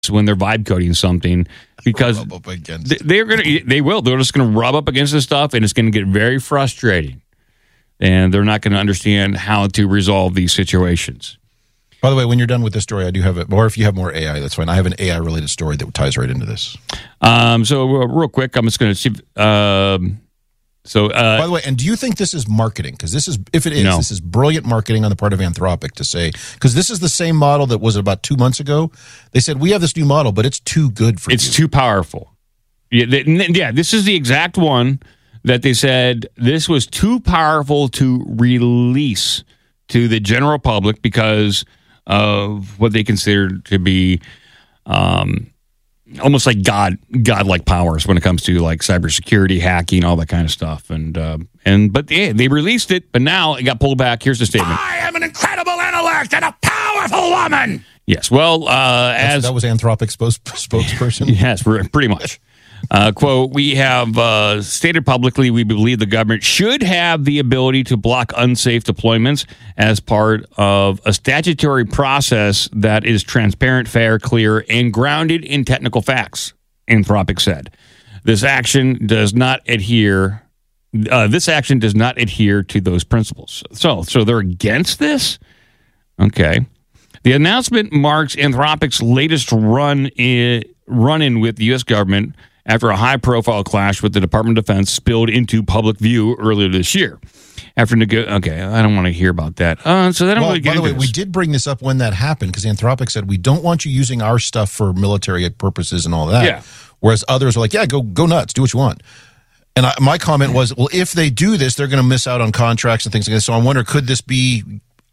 when they're vibe coding something because they're just going to rub up against this stuff, and it's going to get very frustrating, and they're not going to understand how to resolve these situations. By the way, when you're done with this story, I do have it. Or if you have more AI, that's fine. I have an AI-related story that ties right into this. So real quick, I'm just going to see. By the way, and do you think this is marketing? Because this is, if it is, this is brilliant marketing on the part of Anthropic to say, because this is the same model that was about 2 months ago. They said, we have this new model, but it's too good for you. It's too powerful. Yeah, this is the exact one that they said this was too powerful to release to the general public because of what they considered to be almost like godlike powers when it comes to like cybersecurity, hacking, all that kind of stuff. But they released it, but now it got pulled back. Here's the statement: I am an incredible intellect and a powerful woman. Yes, well, that was Anthropic's spokesperson. Yes, pretty much. Quote, we have stated publicly we believe the government should have the ability to block unsafe deployments as part of a statutory process that is transparent, fair, clear, and grounded in technical facts, Anthropic said. This action does not adhere to those principles. So they're against this? Okay. The announcement marks Anthropic's latest run-in with the U.S. government after a high-profile clash with the Department of Defense spilled into public view earlier this year. I don't want to hear about that. By the way, we did bring this up when that happened because Anthropic said we don't want you using our stuff for military purposes and all that. Yeah. Whereas others were like, yeah, go nuts, do what you want. And my comment was, well, if they do this, they're going to miss out on contracts and things like that. So I wonder, could this be,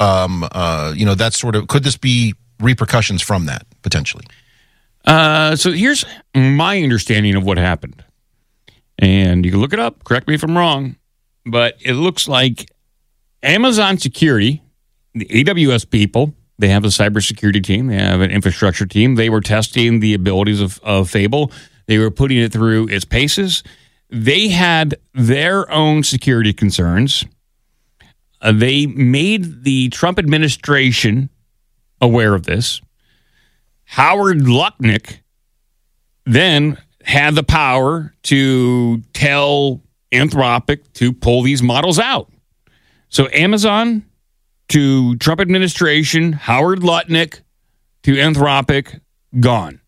could this be repercussions from that potentially? So here's my understanding of what happened. And you can look it up, correct me if I'm wrong, but it looks like Amazon Security, the AWS people, they have a cybersecurity team, they have an infrastructure team. They were testing the abilities of Fable. They were putting it through its paces. They had their own security concerns. They made the Trump administration aware of this. Howard Lutnick then had the power to tell Anthropic to pull these models out. So Amazon to Trump administration, Howard Lutnick to Anthropic, gone.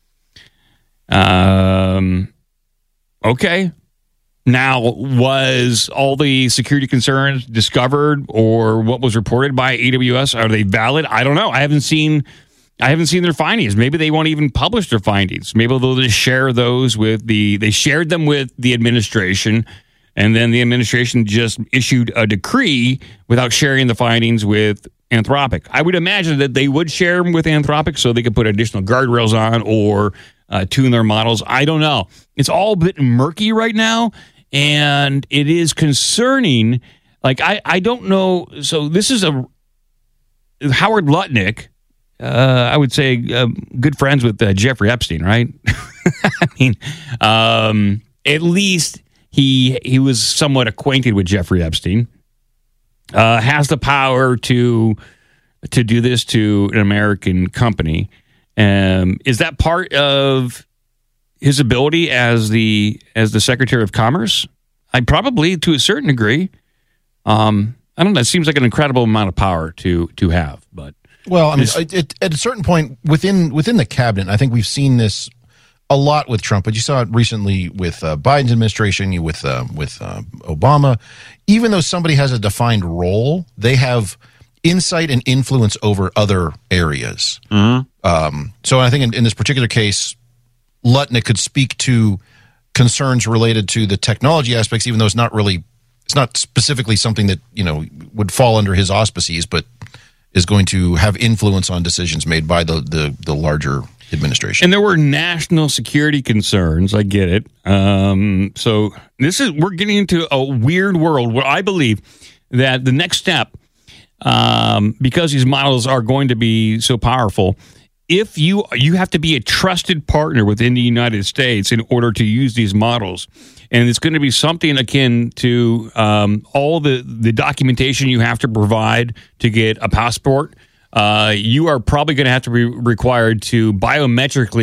Okay. Now, was all the security concerns discovered or what was reported by AWS, are they valid? I don't know. I haven't seen their findings. Maybe they won't even publish their findings. Maybe they'll just share those they shared them with the administration, and then the administration just issued a decree without sharing the findings with Anthropic. I would imagine that they would share them with Anthropic so they could put additional guardrails on or tune their models. I don't know. It's all a bit murky right now, and it is concerning. Like, I don't know. So this is Howard Lutnick, I would say good friends with Jeffrey Epstein, right? I mean, at least he was somewhat acquainted with Jeffrey Epstein. Has the power to do this to an American company. Is that part of his ability as the Secretary of Commerce? Probably to a certain degree. I don't know. It seems like an incredible amount of power to have, but. Well, I mean, at a certain point within the cabinet, I think we've seen this a lot with Trump, but you saw it recently with Biden's administration, with Obama. Even though somebody has a defined role, they have insight and influence over other areas. Mm-hmm. So I think in this particular case, Lutnick could speak to concerns related to the technology aspects, even though it's not specifically something that would fall under his auspices, but is going to have influence on decisions made by the larger administration. And there were national security concerns. I get it. So we're getting into a weird world where I believe that the next step, because these models are going to be so powerful, if you have to be a trusted partner within the United States in order to use these models. And it's going to be something akin to all the documentation you have to provide to get a passport you are probably going to have to be required to biometrically